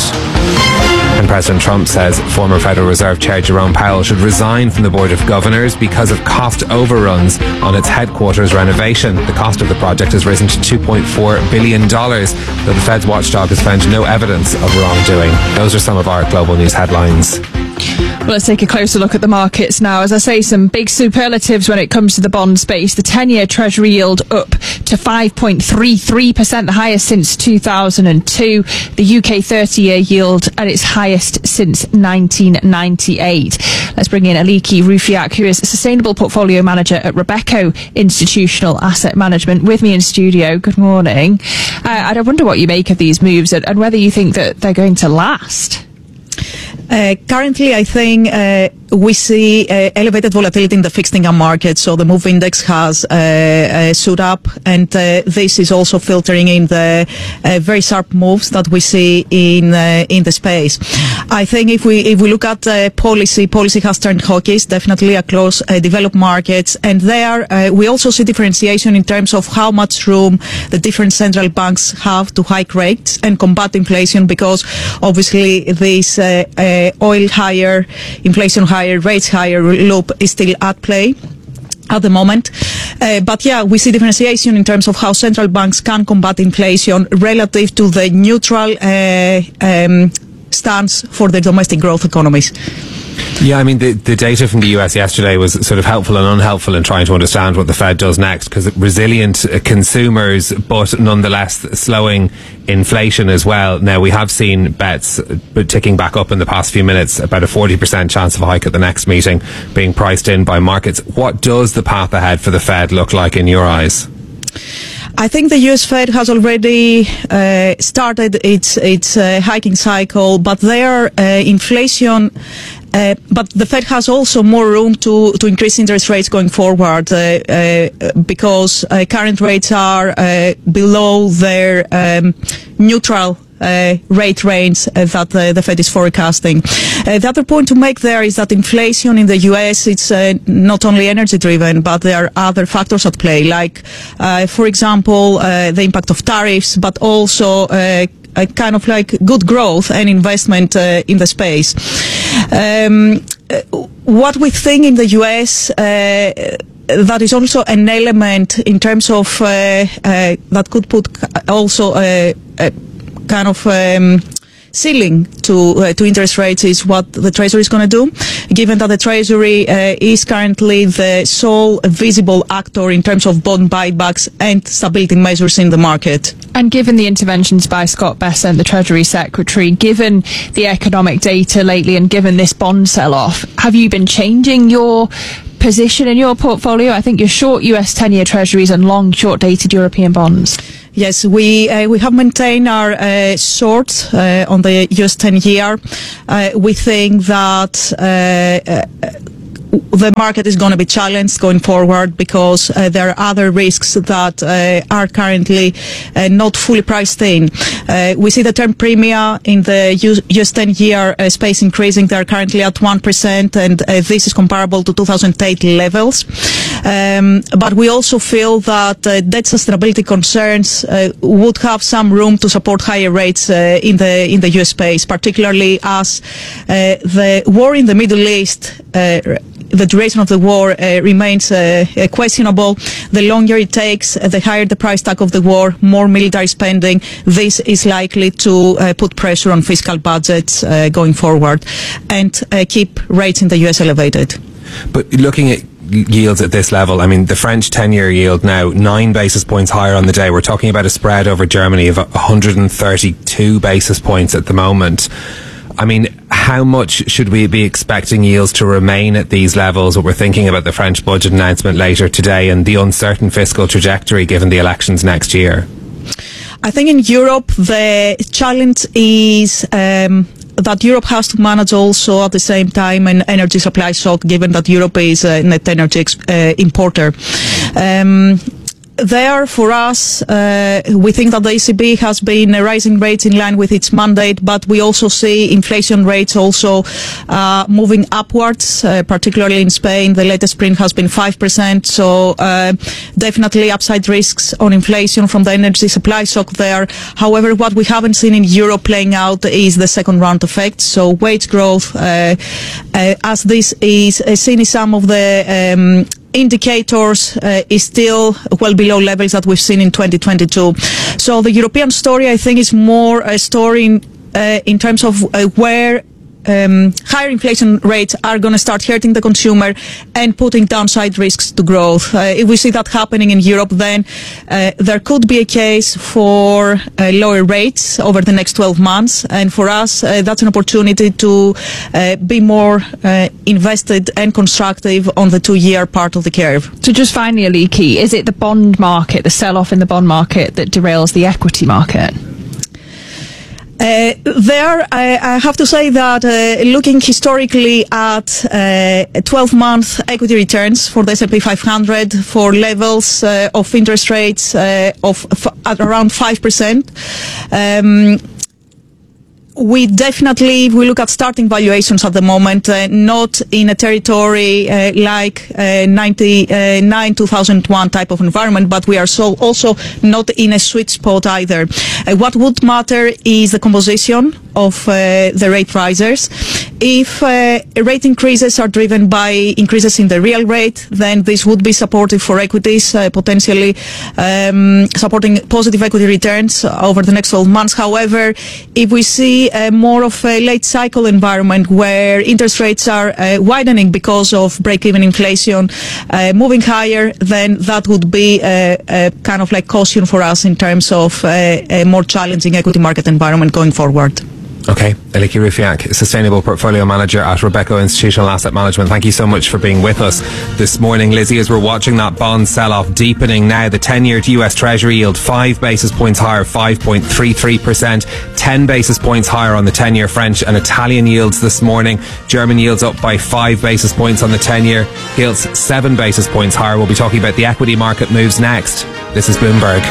Speaker 5: And President Trump says former Federal Reserve Chair Jerome Powell should resign from the Board of Governors because of cost overruns on its headquarters renovation. The cost of the project has risen to two point four billion dollars, though the Fed's watchdog has found no evidence of wrongdoing. Those are some of our global news headlines.
Speaker 6: Well, let's take a closer look at the markets now. As I say, some big superlatives when it comes to the bond space. The ten-year Treasury yield up to five point three three percent, the highest since two thousand two. The U K thirty-year yield at its highest since nineteen ninety-eight. Let's bring in Aliki Rufiak, who is a Sustainable Portfolio Manager at Robeco Institutional Asset Management, with me in studio. Good morning. Uh, and I wonder what you make of these moves and, and whether you think that they're going to last.
Speaker 9: Uh, currently, I think uh, we see uh, elevated volatility in the fixed income market. So the MOVE index has uh, uh, stood up, and uh, this is also filtering in the uh, very sharp moves that we see in uh, in the space. I think if we if we look at uh, policy, policy has turned hawkish, definitely across uh, developed markets, and there uh, we also see differentiation in terms of how much room the different central banks have to hike rates and combat inflation, because obviously this uh, uh, oil higher, inflation higher, rates higher loop is still at play at the moment. Uh, but yeah, we see differentiation in terms of how central banks can combat inflation relative to the neutral uh, um, stance for the domestic growth economies.
Speaker 5: Yeah, I mean, the, the data from the U S yesterday was sort of helpful and unhelpful in trying to understand what the Fed does next, because resilient uh, consumers, but nonetheless slowing inflation as well. Now, we have seen bets uh, ticking back up in the past few minutes, about a forty percent chance of a hike at the next meeting being priced in by markets. What does the path ahead for the Fed look like in your eyes?
Speaker 9: I think the U S Fed has already uh, started its its uh, hiking cycle, but their uh, inflation. Uh, but the Fed has also more room to, to increase interest rates going forward uh, uh, because uh, current rates are uh, below their um, neutral Uh, rate range uh, that uh, the Fed is forecasting. Uh, the other point to make there is that inflation in the U S, it's uh, not only energy driven, but there are other factors at play, like, uh, for example, uh, the impact of tariffs, but also uh, a kind of like good growth and investment uh, in the space. Um, what we think in the U S, uh, that is also an element in terms of uh, uh, that could put also uh, uh, kind of um, ceiling to uh, to interest rates is what the Treasury is going to do, given that the Treasury uh, is currently the sole visible actor in terms of bond buybacks and stability measures in the market.
Speaker 6: And given the interventions by Scott Bessent, the Treasury Secretary, given the economic data lately and given this bond sell-off, have you been changing your position in your portfolio? I think you're short U S ten-year Treasuries and long short-dated European bonds.
Speaker 9: Yes, we uh, we have maintained our uh, short uh, on the U S ten-year. Uh, we think that uh, uh, the market is going to be challenged going forward because uh, there are other risks that uh, are currently uh, not fully priced in. Uh, we see the term premia in the U S ten-year uh, space increasing. They are currently at one percent, and uh, this is comparable to two thousand eight levels. Um, but we also feel that uh, debt sustainability concerns uh, would have some room to support higher rates uh, in the in the U S space, particularly as uh, the war in the Middle East, uh, the duration of the war uh, remains uh, uh, questionable. The longer it takes, uh, the higher the price tag of the war, more military spending. This is likely to uh, put pressure on fiscal budgets uh, going forward and uh, keep rates in the U S elevated.
Speaker 5: But looking at yields at this level, I mean, the French ten-year yield now nine basis points higher on the day. We're talking about a spread over Germany of one hundred thirty-two basis points at the moment. I mean, how much should we be expecting yields to remain at these levels? What we're thinking about the French budget announcement later today and the uncertain fiscal trajectory given the elections next year.
Speaker 9: I think in Europe the challenge is um, that Europe has to manage also at the same time an energy supply shock, given that Europe is a net energy ex- uh, importer. Um, There, for us, uh, we think that the E C B has been raising rates in line with its mandate, but we also see inflation rates also uh, moving upwards, uh, particularly in Spain. The latest print has been five percent, so uh, definitely upside risks on inflation from the energy supply shock there. However, what we haven't seen in Europe playing out is the second round effect, so wage growth, uh, uh, as this is uh, seen in some of the um, indicators uh, is still well below levels that we've seen in twenty twenty-two. So the European story, I think, is more a story in, uh, in terms of uh, where um, higher inflation rates are going to start hurting the consumer and putting downside risks to growth. Uh, if we see that happening in Europe, then uh, there could be a case for uh, lower rates over the next twelve months. And for us, uh, that's an opportunity to uh, be more uh, invested and constructive on the two-year part of the curve.
Speaker 6: So just finally, Aliki, is it the bond market, the sell-off in the bond market, that derails the equity market?
Speaker 9: Uh, there, I, I have to say that uh, looking historically at uh, twelve-month equity returns for the S and P five hundred for levels uh, of interest rates uh, of f- at around five percent, um, we definitely, if we look at starting valuations at the moment, uh, not in a territory uh, like uh, ninety-nine, two thousand one type of environment, but we are so also not in a sweet spot either. Uh, what would matter is the composition of uh, the rate risers. if uh, rate increases are driven by increases in the real rate, then this would be supportive for equities, uh, potentially um, supporting positive equity returns over the next twelve months. However, if we see uh, more of a late cycle environment where interest rates are uh, widening because of break-even inflation uh, moving higher, then that would be a, a kind of like caution for us in terms of uh, a more challenging equity market environment going forward.
Speaker 5: Okay, Eliki Rufiak, Sustainable Portfolio Manager at Rebecca Institutional Asset Management. Thank you so much for being with us this morning. Lizzie, as we're watching that bond sell-off deepening now, the ten-year U S Treasury yield five basis points higher, five point three three percent, ten basis points higher on the ten-year French and Italian yields this morning. German yields up by five basis points on the ten-year, gilts seven basis points higher. We'll be talking about the equity market moves next. This is Bloomberg.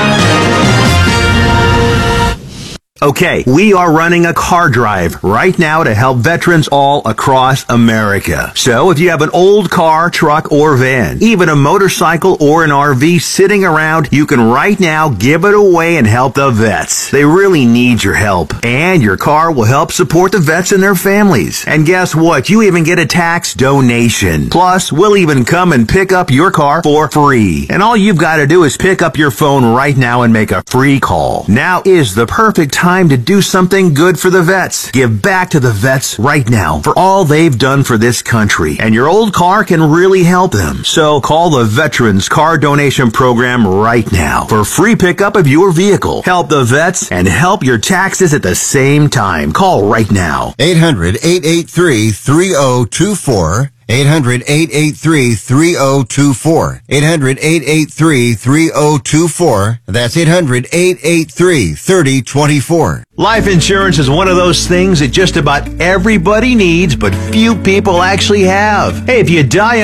Speaker 1: Okay, we are running a car drive right now to help veterans all across America. So if you have an old car, truck, or van, even a motorcycle or an R V sitting around, you can right now give it away and help the vets. They really need your help. And your car will help support the vets and their families. And guess what? You even get a tax donation. Plus, we'll even come and pick up your car for free. And all you've got to do is pick up your phone right now and make a free call. Now is the perfect time to do something good for the vets. Give back to the vets right now for all they've done for this country. And your old car can really help them. So call the Veterans Car Donation Program right now for free pickup of your vehicle. Help the vets and help your taxes at the same time. Call right now.
Speaker 16: eight hundred, eight eight three, three oh two four. eight hundred, eight eight three, three oh two four. eight hundred, eight eight three, three oh two four. That's eight hundred, eight eight three, three oh two four.
Speaker 1: Life insurance is one of those things that just about everybody needs, but few people actually have. Hey, if you die